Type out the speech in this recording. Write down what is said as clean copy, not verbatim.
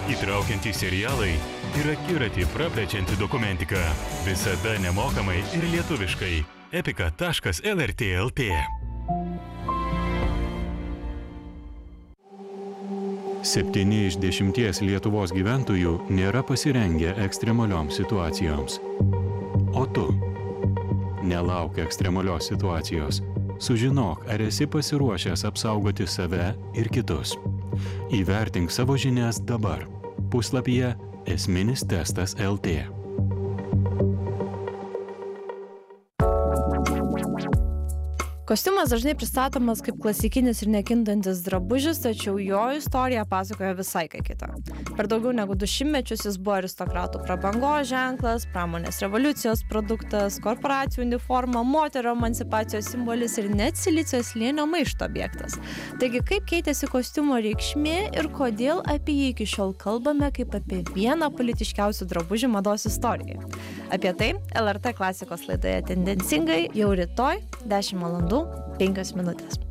Įtraukiantys serialai ir akiratį praplečianti dokumentika. Visada nemokamai ir lietuviškai. epika.lrt.lt 7 iš 10 Lietuvos gyventojų nėra pasirengę ekstremalioms situacijoms. O tu? Nelauk ekstremalios situacijos. Sužinok, ar esi pasiruošęs apsaugoti save ir kitus. Įvertink savo žinias dabar. Puslapyje esminis testas LT. Kostiumas dažnai pristatomas kaip klasikinis ir nekintantis drabužis, tačiau jo istorija pasakoja visai ką kitą. Per daugiau negu 200 mečius jis buvo aristokratų prabangos ženklas, pramonės revoliucijos produktas, korporacijų uniforma, moterų emancipacijos simbolis ir net Silicio slėnio maišto objektas. Taigi, kaip keitėsi kostiumo reikšmė ir kodėl apie jį iki šiol kalbame kaip apie vieną politiškiausių drabužių mados istorijoje? Apie tai LRT klasikos laidoje Tendencingai jau rytoj 10 valandų 5 minutės.